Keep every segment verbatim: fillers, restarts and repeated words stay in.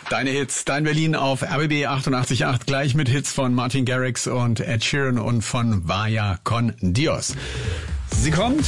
Deine Hits, dein Berlin auf R B B achtundachtzig Komma acht, gleich mit Hits von Martin Garrix und Ed Sheeran und von Vaya con Dios. Sie kommt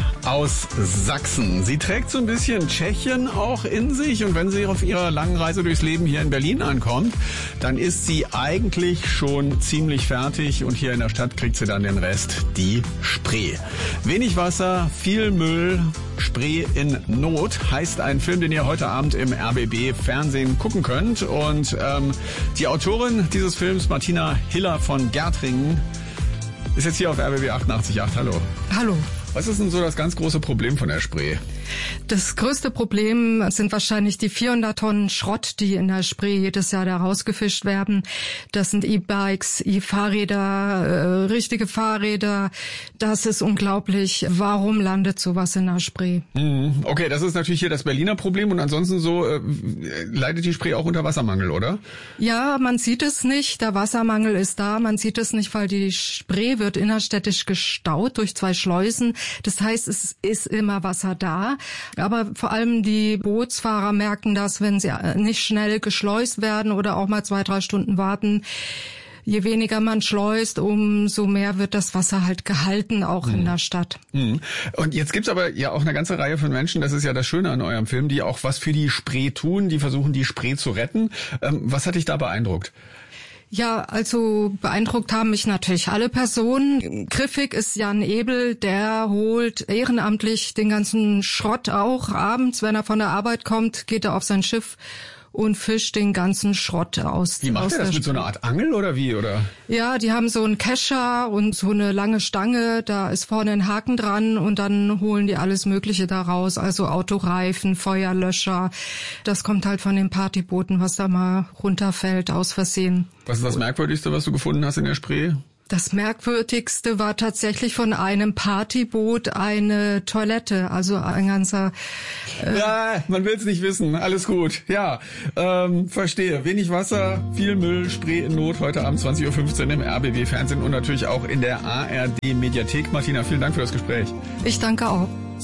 aus Sachsen. Sie trägt so ein bisschen Tschechien auch in sich und wenn sie auf ihrer langen Reise durchs Leben hier in Berlin ankommt, dann ist sie eigentlich schon ziemlich fertig und hier in der Stadt kriegt sie dann den Rest, die Spree. Wenig Wasser, viel Müll, Spree in Not heißt ein Film, den ihr heute Abend im R B B Fernsehen gucken könnt und ähm, die Autorin dieses Films, Martina Hiller von Gärtringen, ist jetzt hier auf R B B achtundachtzig Komma acht. Hallo. Hallo. Was ist denn so das ganz große Problem von der Spree? Das größte Problem sind wahrscheinlich die vierhundert Tonnen Schrott, die in der Spree jedes Jahr da rausgefischt werden. Das sind E-Bikes, E-Fahrräder, äh, richtige Fahrräder. Das ist unglaublich. Warum landet sowas in der Spree? Mhm. Okay, das ist natürlich hier das Berliner Problem und ansonsten so äh, leidet die Spree auch unter Wassermangel, oder? Ja, man sieht es nicht. Der Wassermangel ist da. Man sieht es nicht, weil die Spree wird innerstädtisch gestaut durch zwei Schleusen. Das heißt, es ist immer Wasser da. Aber vor allem die Bootsfahrer merken das, wenn sie nicht schnell geschleust werden oder auch mal zwei, drei Stunden warten. Je weniger man schleust, umso mehr wird das Wasser halt gehalten, auch mhm. in der Stadt. Mhm. Und jetzt gibt's aber ja auch eine ganze Reihe von Menschen, das ist ja das Schöne an eurem Film, die auch was für die Spree tun, die versuchen, die Spree zu retten. Ähm, was hat dich da beeindruckt? Ja, also beeindruckt haben mich natürlich alle Personen. Griffig ist Jan Ebel, der holt ehrenamtlich den ganzen Schrott auch. Abends, wenn er von der Arbeit kommt, geht er auf sein Schiff und fischt den ganzen Schrott aus. Wie macht aus er das, mit so einer Art Angel oder wie, oder? Ja, die haben so einen Kescher und so eine lange Stange, da ist vorne ein Haken dran und dann holen die alles Mögliche da raus, also Autoreifen, Feuerlöscher. Das kommt halt von den Partybooten, was da mal runterfällt aus Versehen. Was ist das Merkwürdigste, was du gefunden hast in der Spree? Das Merkwürdigste war tatsächlich von einem Partyboot eine Toilette, also ein ganzer... Äh ja, man will es nicht wissen, alles gut. Ja, ähm, verstehe. Wenig Wasser, viel Müll, Spree in Not, heute Abend zwanzig Uhr fünfzehn im R B B Fernsehen und natürlich auch in der A R D Mediathek. Martina, vielen Dank für das Gespräch. Ich danke auch.